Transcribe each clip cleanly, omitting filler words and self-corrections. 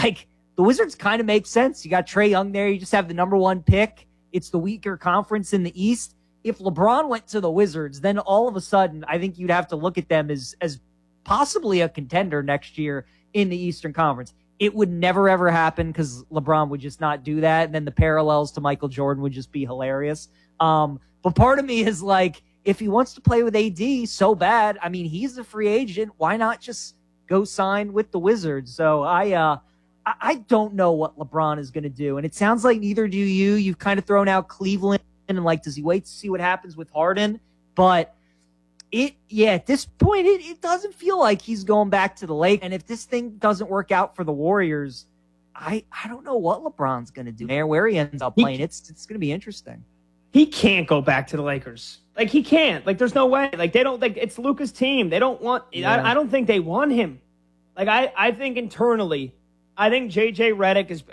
like, the Wizards kind of make sense. You got Trae Young there. You just have the number 1 pick. It's the weaker conference in the East. If LeBron went to the Wizards, then all of a sudden, I think you'd have to look at them as possibly a contender next year in the Eastern Conference. It would never, ever happen because LeBron would just not do that. And then the parallels to Michael Jordan would just be hilarious. But part of me is like, if he wants to play with AD so bad, I mean, he's a free agent. Why not just go sign with the Wizards? So I don't know what LeBron is going to do. And it sounds like neither do you. You've kind of thrown out Cleveland and like, does he wait to see what happens with Harden? But at this point, it doesn't feel like he's going back to the Lakers. And if this thing doesn't work out for the Warriors, I don't know what LeBron's going to do there, where he ends up playing. It's going to be interesting. He can't go back to the Lakers. Like, he can't. Like, there's no way. Like, they don't, like, it's Luka's team. They don't want, I don't think they want him. Like, I think internally, I think JJ Redick is,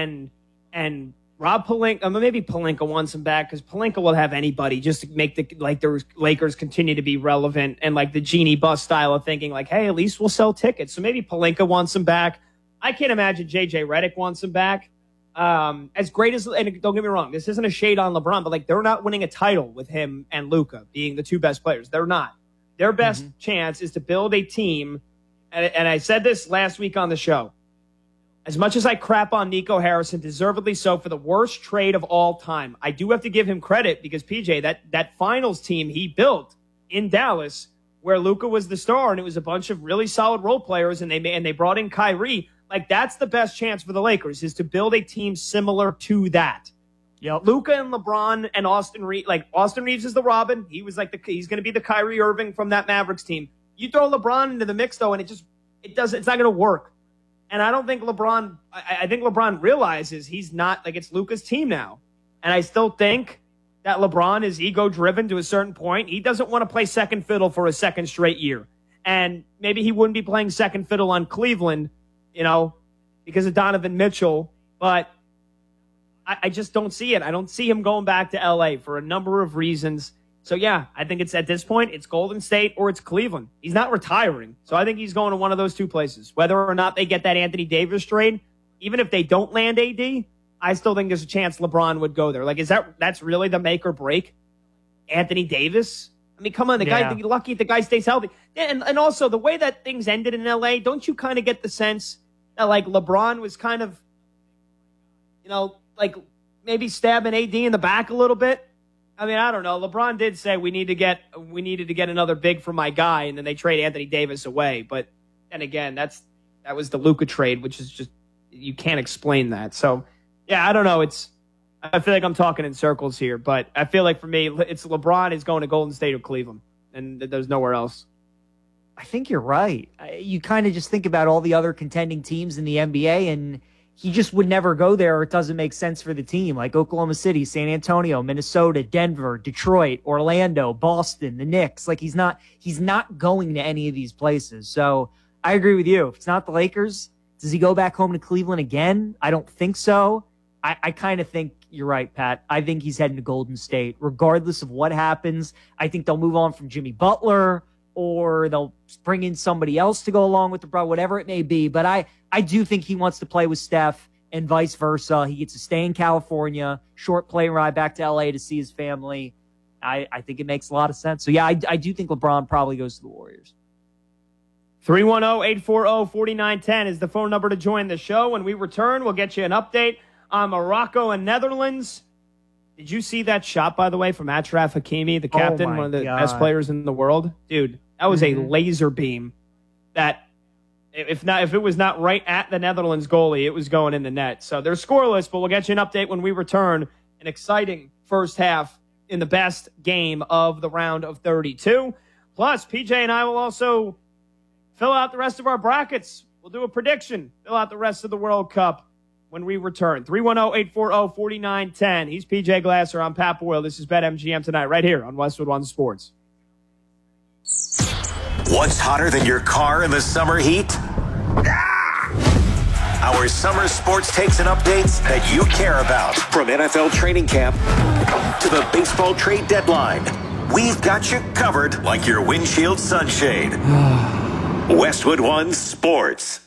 and Rob Pelinka, maybe Pelinka wants him back because Pelinka will have anybody just to make the Lakers continue to be relevant and like the Genie Bus style of thinking like, hey, at least we'll sell tickets. So maybe Pelinka wants him back. I can't imagine JJ Redick wants him back. As great as, and don't get me wrong, this isn't a shade on LeBron, but like they're not winning a title with him and Luka being the 2 best players. They're not. Their best chance is to build a team. And I said this last week on the show. As much as I crap on Nico Harrison, deservedly so, for the worst trade of all time, I do have to give him credit because, PJ, that finals team he built in Dallas, where Luka was the star, and it was a bunch of really solid role players, and they brought in Kyrie. Like, that's the best chance for the Lakers, is to build a team similar to that. Yep. Luka and LeBron and Austin Reeves, like, Austin Reeves is the Robin. He was like he's going to be the Kyrie Irving from that Mavericks team. You throw LeBron into the mix, though, and it's not going to work. And I don't think LeBron, I think LeBron realizes he's not, like, it's Luka's team now. And I still think that LeBron is ego-driven to a certain point. He doesn't want to play second fiddle for a second straight year. And maybe he wouldn't be playing second fiddle on Cleveland, because of Donovan Mitchell. But I just don't see it. I don't see him going back to LA for a number of reasons. So, yeah, I think it's at this point, it's Golden State or it's Cleveland. He's not retiring. So I think he's going to one of those 2 places. Whether or not they get that Anthony Davis trade, even if they don't land AD, I still think there's a chance LeBron would go there. Like, that's really the make or break? Anthony Davis? I mean, come on, the guy, lucky if the guy stays healthy. And also, the way that things ended in LA, don't you kind of get the sense that, like, LeBron was kind of, like, maybe stabbing AD in the back a little bit? I mean, I don't know. LeBron did say we needed to get another big for my guy, and then they trade Anthony Davis away. But then again, that was the Luka trade, which is just, you can't explain that. So, yeah, I don't know. I feel like I'm talking in circles here, but I feel like for me, it's LeBron is going to Golden State or Cleveland, and there's nowhere else. I think you're right. You kind of just think about all the other contending teams in the NBA, and he just would never go there, or it doesn't make sense for the team, like Oklahoma City, San Antonio, Minnesota, Denver, Detroit, Orlando, Boston, the Knicks. Like, he's not going to any of these places. So I agree with you. If it's not the Lakers, does he go back home to Cleveland again? I don't think so. I kind of think you're right, Pat. I think he's heading to Golden State. Regardless of what happens, I think they'll move on from Jimmy Butler, or they'll bring in somebody else to go along with the bro, whatever it may be. But I do think he wants to play with Steph and vice versa. He gets to stay in California, short plane ride back to LA to see his family. I think it makes a lot of sense. So, yeah, I do think LeBron probably goes to the Warriors. 310-840-4910 is the phone number to join the show. When we return, we'll get you an update on Morocco and Netherlands. Did you see that shot, by the way, from Achraf Hakimi, the captain, one of the best players in the world? Dude, that was a laser beam that, if it was not right at the Netherlands goalie, it was going in the net. So they're scoreless, but we'll get you an update when we return. An exciting first half in the best game of the round of 32. Plus, PJ and I will also fill out the rest of our brackets. We'll do a prediction, fill out the rest of the World Cup when we return. 310-840-4910. He's PJ Glasser. I'm Pat Boyle. This is BetMGM tonight, right here on Westwood One Sports. What's hotter than your car in the summer heat? Our summer sports takes and updates that you care about. From NFL training camp to the baseball trade deadline, we've got you covered like your windshield sunshade. Westwood One Sports.